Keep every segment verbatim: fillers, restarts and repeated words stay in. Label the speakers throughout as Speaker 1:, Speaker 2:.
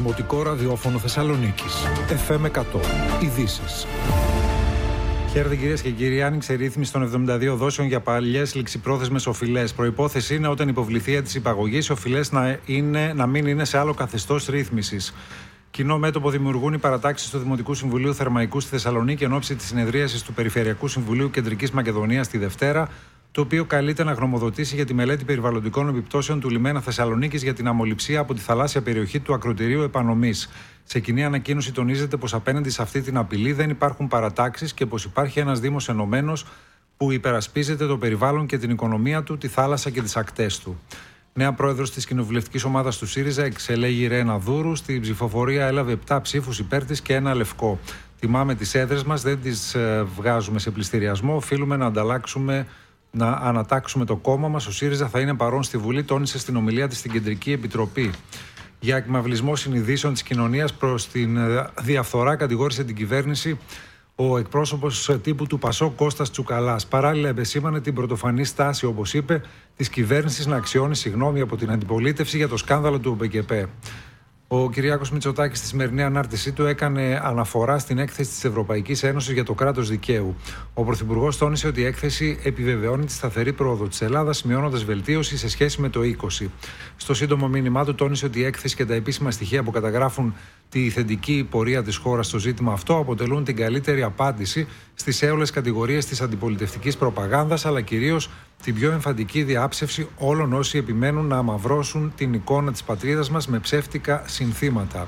Speaker 1: Δημοτικό Ραδιόφωνο Θεσσαλονίκης. εφ εμ εκατό. Ειδήσεις. Χαίρετε κυρίες και κύριοι. Άνοιξε ρύθμιση των εβδομήντα δύο δόσεων για παλιές ληξιπρόθεσμες οφειλές. Προϋπόθεση είναι όταν υποβληθεί αίτηση υπαγωγής, οι οφειλές να, είναι, να μην είναι σε άλλο καθεστώς ρύθμισης. Κοινό μέτωπο δημιουργούν οι παρατάξεις του Δημοτικού Συμβουλίου Θερμαϊκού στη Θεσσαλονίκη εν ώψη της συνεδρίασης του Περιφερειακού Συμβουλίου Κεντρικής Μακεδονίας τη Δευτέρα, το οποίο καλείται να γνωμοδοτήσει για τη μελέτη περιβαλλοντικών επιπτώσεων του λιμένα Θεσσαλονίκης για την αμμολυψία από τη θαλάσσια περιοχή του ακροτηρίου Επανομής. Σε κοινή ανακοίνωση τονίζεται πως απέναντι σε αυτή την απειλή δεν υπάρχουν παρατάξεις και πως υπάρχει ένας Δήμος ενωμένος που υπερασπίζεται το περιβάλλον και την οικονομία του, τη θάλασσα και τις ακτές του. Νέα πρόεδρος της κοινοβουλευτικής ομάδας του ΣΥΡΙΖΑ, εξελέγει Ρένα Δούρου. Στην ψηφοφορία έλαβε επτά ψήφους υπέρ της και ένα λευκό. Τιμάμε τις έδρες μας, δεν τις βγάζουμε σε πληστηριασμό. Οφείλουμε να ανταλλάξουμε. Να ανατάξουμε το κόμμα μας. Ο ΣΥΡΙΖΑ θα είναι παρόν στη Βουλή, τόνισε στην ομιλία της στην Κεντρική Επιτροπή. Για εκμαυλισμό συνειδήσεων της κοινωνίας προς την διαφθορά, κατηγόρησε την κυβέρνηση ο εκπρόσωπος τύπου του ΠΑΣΟΚ Κώστας Τσουκαλάς. Παράλληλα, επεσήμανε την πρωτοφανή στάση, όπως είπε, της κυβέρνησης να αξιώνει συγγνώμη από την αντιπολίτευση για το σκάνδαλο του ΟΠΕΚΕΠΕ. Ο Κυριάκος Μητσοτάκης στη σημερινή ανάρτησή του έκανε αναφορά στην έκθεση της Ευρωπαϊκής Ένωσης για το κράτος δικαίου. Ο Πρωθυπουργός τόνισε ότι η έκθεση επιβεβαιώνει τη σταθερή πρόοδο της Ελλάδας, σημειώνοντας βελτίωση σε σχέση με το είκοσι. Στο σύντομο μήνυμά του τόνισε ότι η έκθεση και τα επίσημα στοιχεία που καταγράφουν τη θετική πορεία της χώρας στο ζήτημα αυτό αποτελούν την καλύτερη απάντηση στις έολες κατηγορίες της αντιπολιτευτικής προπαγάνδας, αλλά κυρίως την πιο εμφαντική διάψευση όλων όσοι επιμένουν να αμαυρώσουν την εικόνα της πατρίδας μας με ψεύτικα συνθήματα.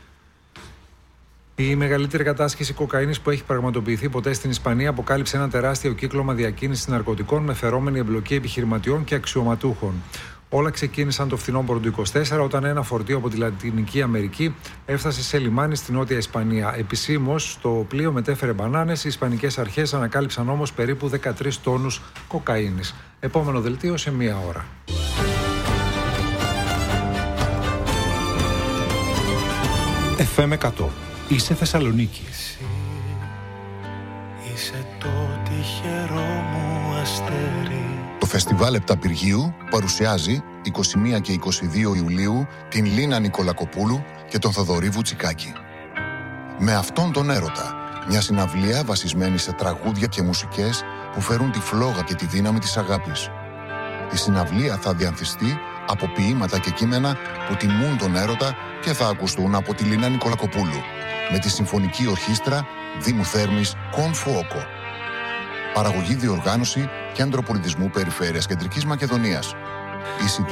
Speaker 1: Η μεγαλύτερη κατάσχεση κοκαίνης που έχει πραγματοποιηθεί ποτέ στην Ισπανία αποκάλυψε ένα τεράστιο κύκλωμα διακίνησης ναρκωτικών με φερόμενη εμπλοκή επιχειρηματιών και αξιωματούχων. Όλα ξεκίνησαν το φθινόπωρο του είκοσι τέσσερα, όταν ένα φορτίο από τη Λατινική Αμερική έφτασε σε λιμάνι στη Νότια Ισπανία. Επισήμως, το πλοίο μετέφερε μπανάνες. Οι ισπανικές αρχές ανακάλυψαν όμως περίπου δεκατρείς τόνους κοκαίνης. Επόμενο δελτίο σε μία ώρα. εφ εμ εκατό. Είσαι Θεσσαλονίκη.
Speaker 2: Εσύ είσαι το τυχερό μου αστέρι.
Speaker 3: Το Φεστιβάλ Επταπηργίου παρουσιάζει είκοσι μία και είκοσι δύο Ιουλίου την Λίνα Νικολακοπούλου και τον Θοδωρή Βουτσικάκη. Με αυτόν τον έρωτα, μια συναυλία βασισμένη σε τραγούδια και μουσικές που φέρουν τη φλόγα και τη δύναμη της αγάπης. Η συναυλία θα διανθιστεί από ποίηματα και κείμενα που τιμούν τον έρωτα και θα ακουστούν από τη Λίνα Νικολακοπούλου με τη Συμφωνική Ορχήστρα Δήμου Θέρμης Κονφουόκο. Παραγωγή, διοργάνωση Κέντρο Πολιτισμού Περιφέρειας Κεντρικής Μακεδονίας.